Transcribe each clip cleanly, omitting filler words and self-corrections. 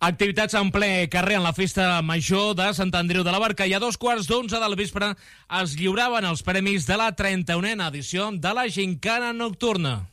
Activitats en ple carrer en la festa major de Sant Andreu de la Barca i a 2:15 del vespre es lliuraven els premis de la 31a edició de la Gincana Nocturna.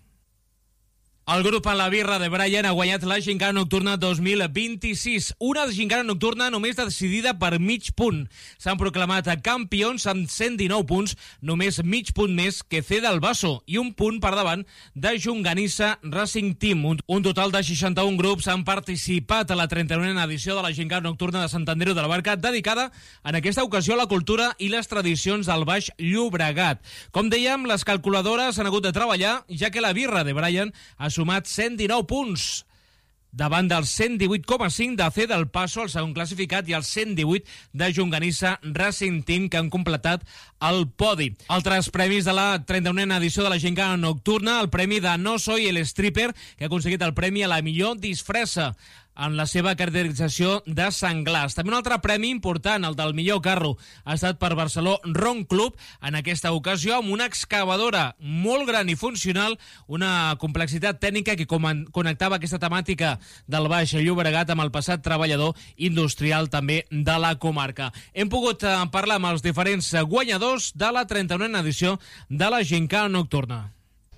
El grup en la birra de Brian ha guanyat la Gincana Nocturna 2026, una gincana nocturna només decidida per mig punt. S'han proclamat campions amb 119 punts, només mig punt més que C del Basso i un punt per davant de Llonganissa Racing Team. Un total de 61 grups han participat a la 31a edició de la Gincana Nocturna de Sant Andreu de la Barca, dedicada en aquesta ocasió a la cultura i les tradicions del Baix Llobregat. Com dèiem, les calculadores han hagut de treballar, ja que la birra de Brian ha sumat 119 punts davant del 118,5 de C del Passo, el segon classificat, i el 118 de Llonganissa Racing Team, que han completat el podi. Altres premis de la 31a edició de la Gincana Nocturna: el premi de No Soy el Stripper, que ha aconseguit el premi a la millor disfressa en la seva caracterització de senglars. També un altre premi important, el del millor carro, ha estat per Barceló Ron Club, en aquesta ocasió amb una excavadora molt gran i funcional, una complexitat tècnica que connectava aquesta temàtica del Baix Llobregat amb el passat treballador industrial també de la comarca. Hem pogut parlar amb els diferents guanyadors de la 31a edició de la Gincana Nocturna.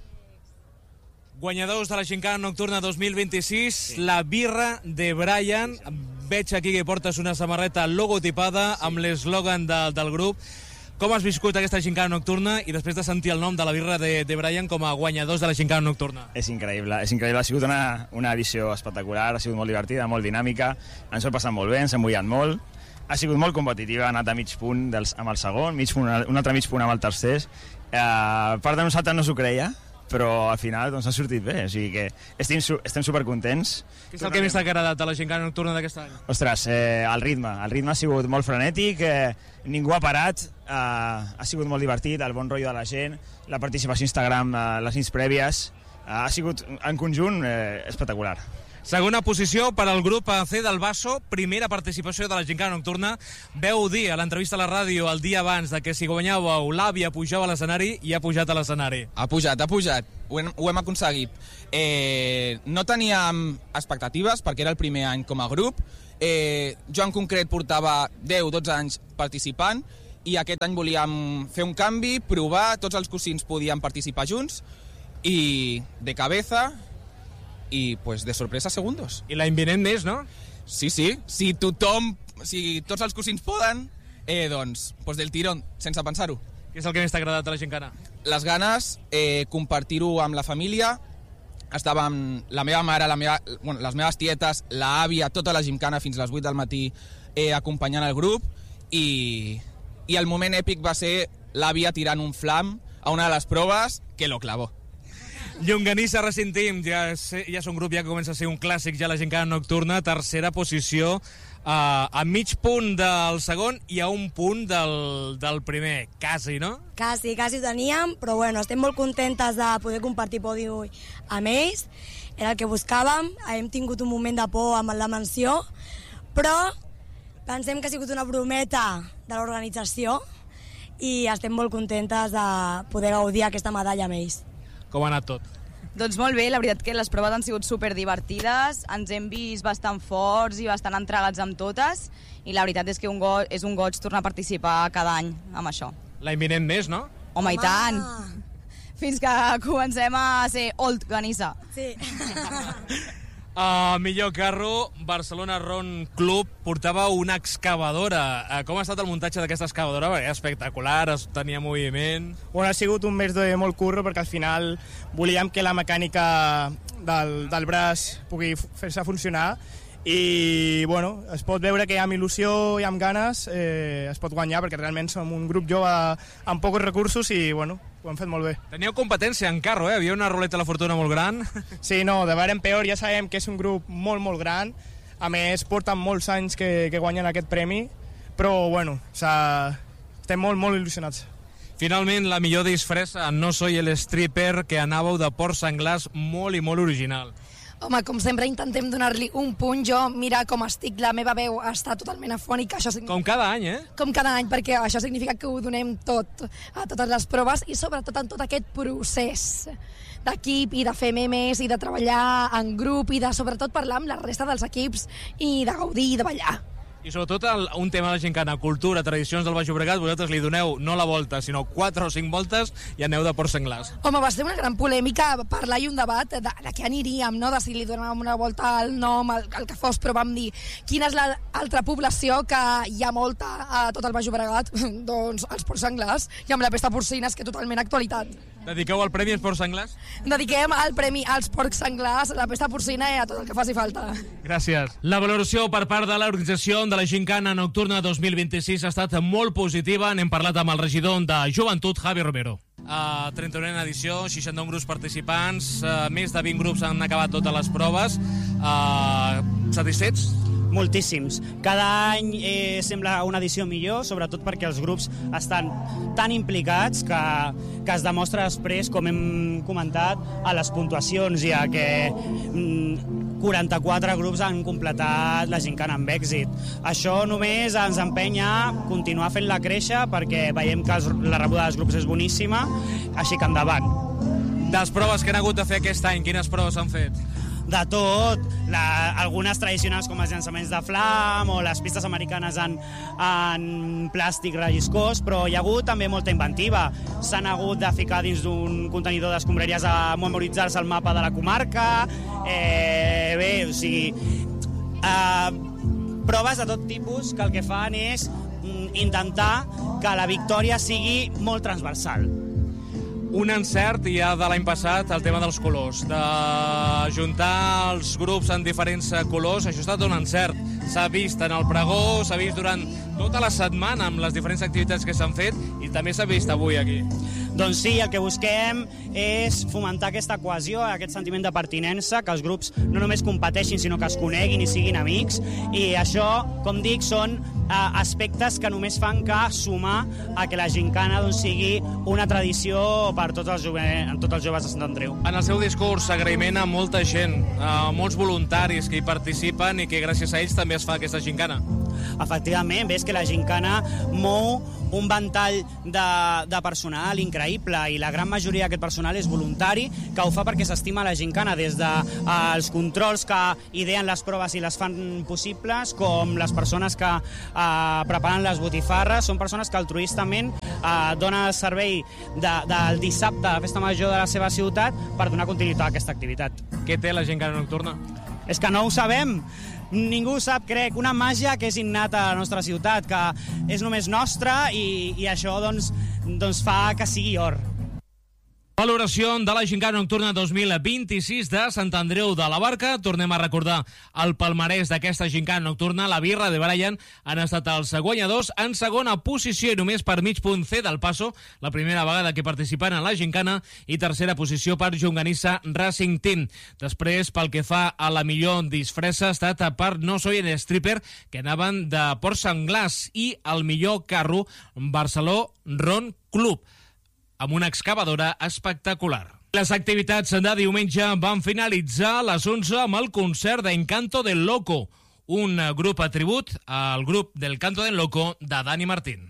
Guanyadors de la Gincana Nocturna 2026, la birra de Brian. Veig aquí que portes una samarreta logotipada amb l'eslògan del grup. Com has viscut aquesta Gincana Nocturna i després de sentir el nom de la birra de Brian com a guanyadors de la Gincana Nocturna? És increïble, és increïble. Ha sigut una edició espectacular, ha sigut molt divertida, molt dinàmica, ens ho hem passat molt bé, ens hem mullat molt. Ha sigut molt competitiva, ha anat a mig punt amb el segon, un altre mig punt amb el tercer. Part de nosaltres no s'ho creia, però al final doncs, ha sortit bé, o sigui que estem supercontents. Què és el que més t'ha agradat de la Gincana Nocturna d'aquest any? Ostres, el ritme ha sigut molt frenètic, ningú ha parat, ha sigut molt divertit, el bon rotllo de la gent, la participació a Instagram, les nits prèvies, ha sigut en conjunt espectacular. Segona posició per al grup C del Basso, primera participació de la Gincana Nocturna. Veu dir a l'entrevista a la ràdio el dia abans de que si guanyàveu l'àvia pujava a l'escenari i ha pujat a l'escenari. Ha pujat. Ho hem aconseguit. No teníem expectatives perquè era el primer any com a grup. Jo en concret portava 10-12 anys participant i aquest any volíem fer un canvi, provar, tots els cosins podien participar junts i de cabeza... i pues de sorpresa segundos. I l'any vinent més, no? Sí, si tots els cosins poden, doncs del tirón, sense pensar-ho. Què és el que més t'ha agradat de la Gincana? Les ganes, compartir-ho amb la família. Estàvem la meva mare, les meves tietes, l'àvia, tota la Gincana fins a les 8 del matí acompanyant el grup i el moment èpic va ser l'àvia tirant un flam a una de les proves que lo clavó. Llonganissa Racing Team ja és un grup que comença a ser un clàssic ja a la Gincana Nocturna, tercera posició a mig punt del segon i a un punt del primer, quasi, no? Quasi ho teníem, però bueno, estem molt contentes de poder compartir podi amb ells, era el que buscàvem, hem tingut un moment de por amb la menció, però pensem que ha sigut una brometa de l'organització i estem molt contentes de poder gaudir aquesta medalla amb ells. Com ha anat tot? Doncs molt bé, la veritat que les proves han sigut superdivertides, ens hem vist bastant forts i bastant entregats amb totes i la veritat és que és un goig tornar a participar cada any amb això. L'any vinent més, no? Home, i tant! Fins que comencem a ser old Ganissa. Sí. Millor carro, Barcelona Ron Club portava una excavadora. Com ha estat el muntatge d'aquesta excavadora? Perquè espectacular, tenia moviment... Bueno, ha sigut un mes de molt curro perquè al final volíem que la mecànica del braç pugui fer-se funcionar i bueno, es pot veure que amb il·lusió i amb ganes es pot guanyar perquè realment som un grup jove amb pocs recursos i bueno, ho hem fet molt bé. Teníeu competència en carro, Havia una ruleta de la fortuna molt gran. Sí, no, de veure en peor ja sabem que és un grup molt, molt gran. A més, porten molts anys que guanyen aquest premi, però bueno, estem molt, molt il·lusionats. Finalment, la millor disfressa, No Soy el Stripper, que anàveu de porcs senglars molt i molt original. Home, com sempre intentem donar-li un punt. Jo, mira com estic, la meva veu està totalment afònica. Com cada any, Com cada any, perquè això significa que ho donem tot, a totes les proves i sobretot en tot aquest procés d'equip i de fer memes i de treballar en grup i de sobretot parlar amb la resta dels equips i de gaudir i de ballar. I sobretot un tema de la gincana, cultura, tradicions del Baix Llobregat, vosaltres li doneu no la volta, sinó 4 o 5 voltes i aneu de Ports Senglars. Home, va ser una gran polèmica parlar i un debat de què aniríem, no? De si li donàvem una volta al nom, al que fos, però vam dir quina és l'altra població que hi ha molta a tot el Baix Llobregat? Doncs els Ports Senglars i amb la pesta porcina, és que totalment actualitat. Dediqueu el premi als Ports Senglars? Dediquem el premi als Porcs Senglars, a la pesta porcina i a tot el que faci falta. Gràcies. La valoració per part de l'organització de la Gincana Nocturna 2026 ha estat molt positiva. N'hem parlat amb el regidor de Joventut, Javi Romero. 31a edició, 61 grups participants, més de 20 grups han acabat totes les proves. Satisfets? Moltíssims. Cada any sembla una edició millor, sobretot perquè els grups estan tan implicats que es demostra després, com hem comentat, a les puntuacions, ja que 44 grups han completat la gincana amb èxit. Això només ens empenya a continuar fent-la créixer perquè veiem que la rebuda dels grups és boníssima, així que endavant. De les proves que han hagut de fer aquest any, quines proves han fet? De tot, algunes tradicionals com els llançaments de flam o les pistes americanes en plàstic relliscós, però hi ha hagut també molta inventiva. S'han hagut de ficar dins d'un contenidor d'escombraries a memoritzar-se el mapa de la comarca, proves de tot tipus que el que fan és intentar que la victòria sigui molt transversal. Un encert ja de l'any passat, el tema dels colors, de juntar els grups en diferents colors, això ha estat un encert. S'ha vist en el pregó, s'ha vist durant tota la setmana amb les diferents activitats que s'han fet i també s'ha vist avui aquí. Doncs sí, el que busquem és fomentar aquesta cohesió, aquest sentiment de pertinença, que els grups no només competeixin, sinó que es coneguin i siguin amics, i això, com dic, són aspectes que només fan que sumar a que la gincana sigui una tradició per tots els joves de Sant Andreu. En el seu discurs, agraïment a molta gent, a molts voluntaris que hi participen i que gràcies a ells també es fa aquesta gincana. Efectivament, ves que la gincana mou un ventall de personal increïble i la gran majoria d'aquest personal és voluntari, que ho fa perquè s'estima la gincana, des dels controls que ideen les proves i les fan possibles, com les persones que preparen les botifarres. Són persones que altruistament donen el servei del dissabte a la festa major de la seva ciutat per donar continuïtat a aquesta activitat. Què té la gincana nocturna? És que no ho sabem. Ningú sap, crec, una màgia que és innata a la nostra ciutat, que és només nostra i això doncs fa que sigui or. Valoració de la gincana nocturna 2026 de Sant Andreu de la Barca. Tornem a recordar el palmarès d'aquesta gincana nocturna. La Birra de Brian han estat els guanyadors en segona posició i només per mig punt C del Paso, la primera vegada que participen en la gincana, i tercera posició per Llonganissa Racing Team. Després, pel que fa a la millor disfressa, ha estat per No Soy el Stripper, que anaven de Ports Senglars, i el millor carro, Barceló Ron Club, amb una excavadora espectacular. Les activitats de diumenge van finalitzar a les 11 amb el concert d'Encanto del Loco, un grup a tribut al grup del Canto del Loco de Dani Martín.